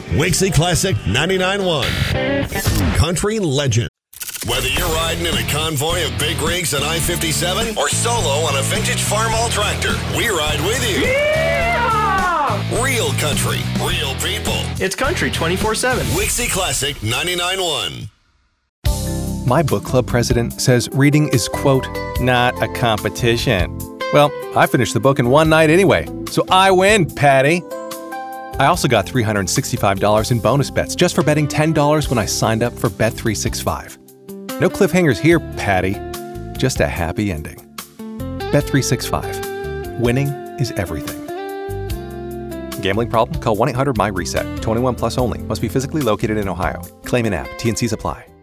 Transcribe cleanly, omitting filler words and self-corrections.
Wixie Classic 99.1. Country Legend. Whether you're riding in a convoy of big rigs on I-57 or solo on a vintage Farmall tractor, we ride with you. Yeah! Real country, real people. It's country 24/7. Wixie Classic 99.1. My book club president says reading is, quote, not a competition. Well, I finished the book in one night anyway, so I win, Patty. I also got $365 in bonus bets just for betting $10 when I signed up for Bet365. No cliffhangers here, Patty. Just a happy ending. Bet365. Winning is everything. Gambling problem? Call 1-800-MY-RESET. 21 plus only. Must be physically located in Ohio. Claim in app. T&Cs apply.